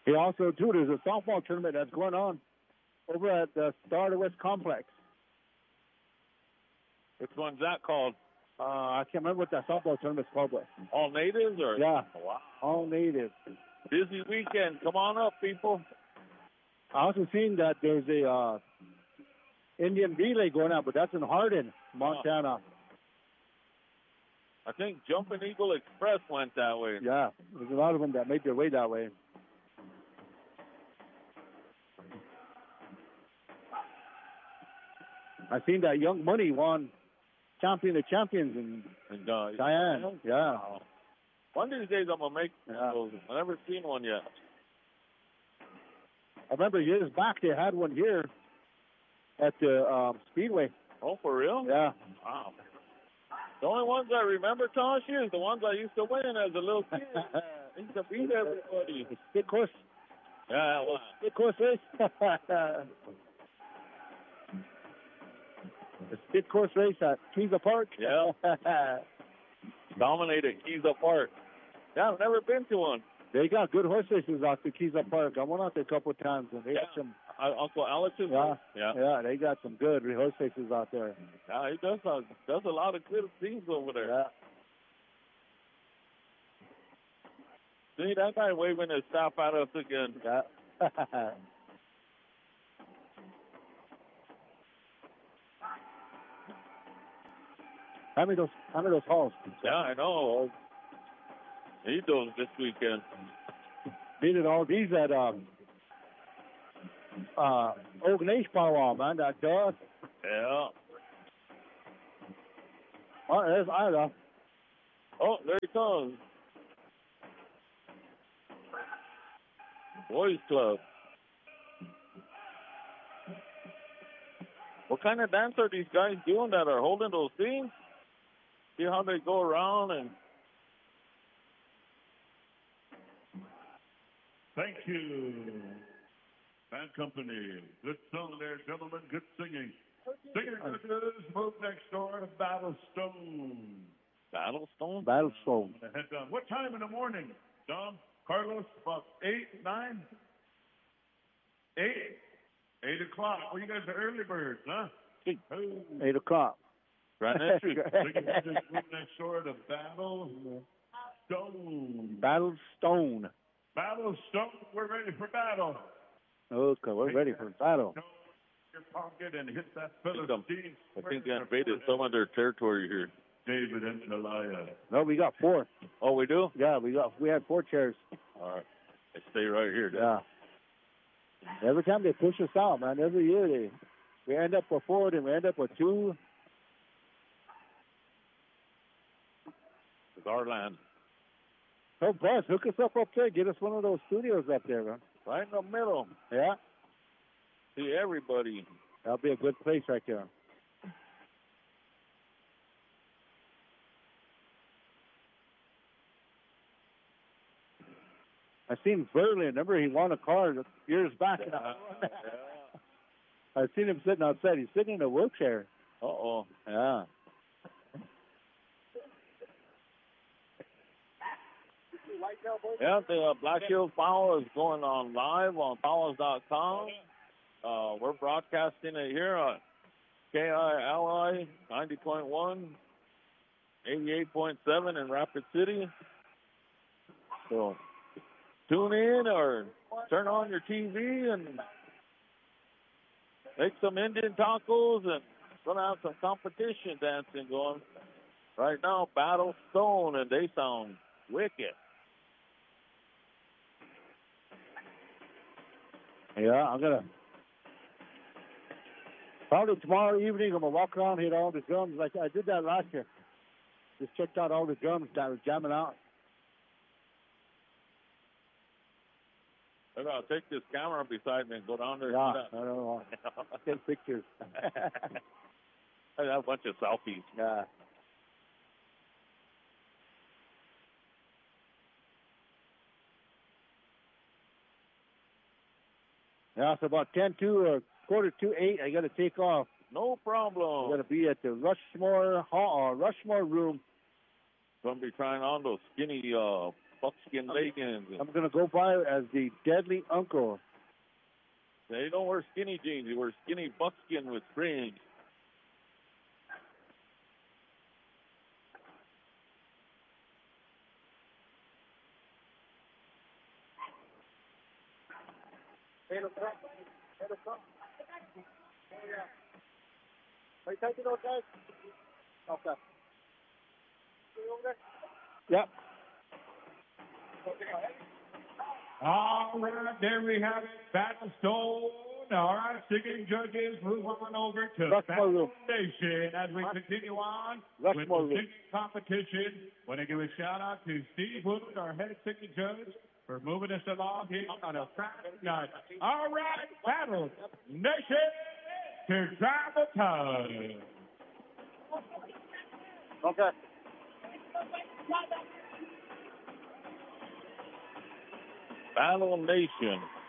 He also, too, there's a softball tournament that's going on over at the Star of the West Complex. Which one's that called? I can't remember what that softball tournament's called, but All natives or? yeah, Wow. all native. Busy weekend. Come on up, people. I also seen that there's a Indian relay going on, but that's in Hardin, Montana. I think Jumping Eagle Express went that way. Yeah, there's a lot of them that make their way that way. I seen that Young Money won Champion of Champions in Cheyenne. Yeah. Wow. One of these days I'm going to make those. I've never seen one yet. I remember years back they had one here at the Speedway. Oh, for real? Yeah. Wow. The only ones I remember, Toshi, is the ones I used to win as a little kid. I used to beat everybody. Stick course. Yeah, well. Stick course race. The stick course race at Kiza Park. Yeah. Dominated Kiza Park. Yeah, I've never been to one. They got good horse races out to Kiza Park. I went out there a couple of times, and they got some. Uncle Alex's. Yeah, they got some good horse races out there. Yeah, he does a lot of good things over there. Yeah. See, that guy waving his staff at us again. Yeah. How many of those halls? Yeah, I know. He does this weekend. Beating all these at Oganesh Power, man. That does. Yeah. Oh, there's Ida. Oh, there he comes. Boys Club. What kind of dance are these guys doing that are holding those things? See how they go around and... Thank you. Band company. Good song there, gentlemen. Good singing. Singer move next door to Battlestone. Battlestone? Battlestone. Head down. What time in the morning, Don? Carlos? About 8, 9? 8? 8 o'clock. Well, you guys are early birds, huh? 8 o'clock. Right next week. Move next door to Battlestone. Battlestone. Battlestone. We're ready for battle. Okay, we're ready for battle. Your pocket and hit that Philistine. I think they invaded some of their territory here. David and Goliath. No, we got 4. Oh, we do? Yeah, we had 4 chairs. All right. They stay right here. Yeah. Every time they push us out, man, every year we end up with 4, then we end up with 2. It's our land. Oh, boss, hook us up there. Get us one of those studios up there, man. Right in the middle. Yeah. See everybody. That'll be a good place right there. I seen Verlin. Remember, he won a car years back. Yeah. I seen him sitting outside. He's sitting in a wheelchair. Uh-oh. Yeah. Yeah, the Black Hills Power is going on live on powers.com. We're broadcasting it here on KILI 90.1, 88.7 in Rapid City. So tune in or turn on your TV and make some Indian tacos and gonna have some competition dancing going. Right now, Battlestone, and they sound wicked. Yeah, I'm gonna probably tomorrow evening. I'm gonna walk around, hit all the drums like I did that last year. Just checked out all the drums that was jamming out. I gotta take this camera beside me and go down there. Yeah, I don't know. Take pictures. I have a bunch of selfies. Yeah. Yeah, it's about 10-2 or 7:45. I got to take off. No problem. I got to be at the Rushmore Hall, Rushmore Room. Gonna be trying on those skinny buckskin leggings. I'm going to go by as the deadly uncle. They don't wear skinny jeans. They wear skinny buckskin with springs. Are you taking those guys? Okay. Yep. All right, there we have it. Battlestone. All right, singing judges, move on over to Foundation as we continue on with the singing competition. Want to give a shout out to Steve Wood, our head singing judge, for moving us along here on a Friday night. All right, Battle Nation to drive the time. Okay. Battle Nation.